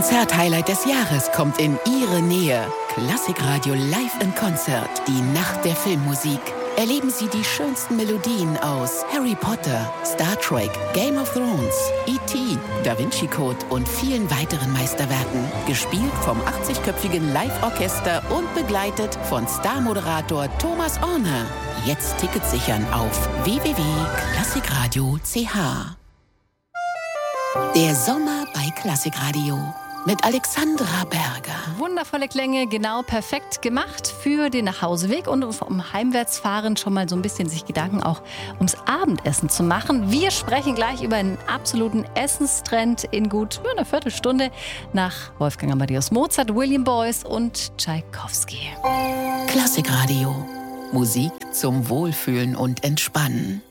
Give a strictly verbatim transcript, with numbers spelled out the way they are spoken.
Konzert-Highlight des Jahres kommt in Ihre Nähe. Klassikradio Live in Konzert. Die Nacht der Filmmusik. Erleben Sie die schönsten Melodien aus Harry Potter, Star Trek, Game of Thrones, E T, Da Vinci Code und vielen weiteren Meisterwerken. Gespielt vom achtzigköpfigen Live-Orchester und begleitet von Star-Moderator Thomas Orner. Jetzt Tickets sichern auf w w w punkt klassikradio punkt c h. Der Sommer bei Klassikradio mit Alexandra Berger. Wundervolle Klänge, genau perfekt gemacht für den Nachhauseweg und um Heimwärtsfahren schon mal so ein bisschen sich Gedanken auch ums Abendessen zu machen. Wir sprechen gleich über einen absoluten Essenstrend in gut einer Viertelstunde nach Wolfgang Amadeus Mozart, William Boyce und Tschaikowski. Klassikradio. Musik zum Wohlfühlen und Entspannen.